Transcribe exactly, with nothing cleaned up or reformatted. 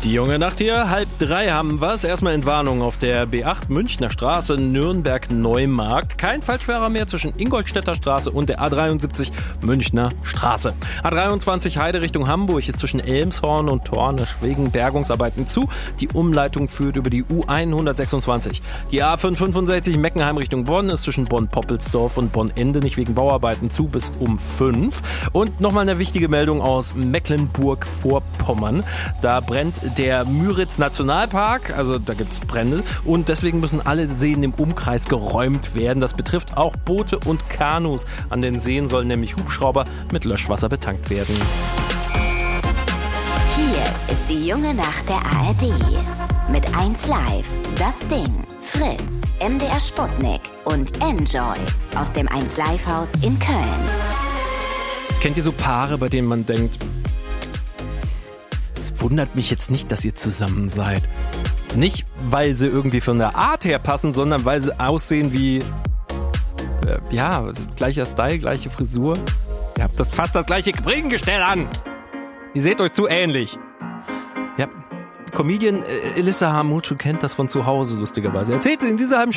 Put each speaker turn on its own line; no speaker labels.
Die junge Nacht hier, halb drei haben wir's. Erstmal Entwarnung auf der B acht Münchner Straße, Nürnberg-Neumarkt. Kein Falschfahrer mehr zwischen Ingolstädter Straße und der A dreiundsiebzig Münchner Straße. A dreiundzwanzig Heide Richtung Hamburg ist zwischen Elmshorn und Tornisch wegen Bergungsarbeiten zu. Die Umleitung führt über die U hundertsechsundzwanzig. Die A fünfhundertfünfundsechzig Meckenheim Richtung Bonn ist zwischen Bonn-Poppelsdorf und Bonn-Endenich wegen Bauarbeiten zu bis um fünf. Und nochmal eine wichtige Meldung aus Mecklenburg-Vorpommern. Da brennt der Müritz-Nationalpark, also da gibt's Brände und deswegen müssen alle Seen im Umkreis geräumt werden. Das betrifft auch Boote und Kanus. An den Seen sollen nämlich Hubschrauber mit Löschwasser betankt werden.
Hier ist die junge Nacht der A R D. Mit eins Live, Das Ding, Fritz, M D R Sputnik und Enjoy aus dem eins Live Haus in Köln.
Kennt ihr so Paare, bei denen man denkt, es wundert mich jetzt nicht, dass ihr zusammen seid. Nicht, weil sie irgendwie von der Art her passen, sondern weil sie aussehen wie, äh, ja, gleicher Style, gleiche Frisur. Ihr habt das fast das gleiche Brillengestell an. Ihr seht euch zu ähnlich. Ja, Comedian äh, Elissa Hamutschu kennt das von zu Hause, lustigerweise. Erzählt sie in dieser halben